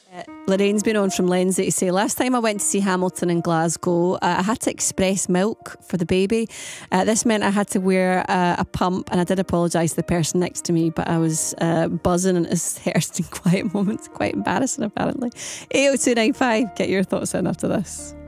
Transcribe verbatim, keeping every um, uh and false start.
Lorraine's been on from Lindsay to say, last time I went to see Hamilton in Glasgow, uh, I had to express milk for the baby. Uh, this meant I had to wear uh, a pump, and I did apologise to the person next to me, but I was uh, buzzing at his first and quiet moments. Quite embarrassing, apparently. eight oh two nine five, get your thoughts in after this.